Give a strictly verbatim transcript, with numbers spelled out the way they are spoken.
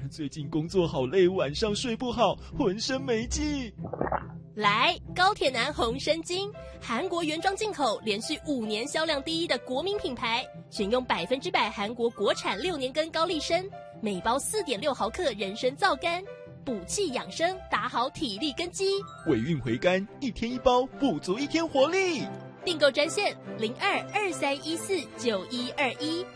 最近工作好累，晚上睡不好，浑身没劲。 来，高铁男红参精，韩国原装进口，连续五年销量第一的国民品牌，选用百分之百韩国国产六年根高丽参，每包四点六毫克人参皂苷，补气养生，打好体力根基。 尾韵回甘，一天一包，补足一天活力。 订购专线零二二三一四九一二一。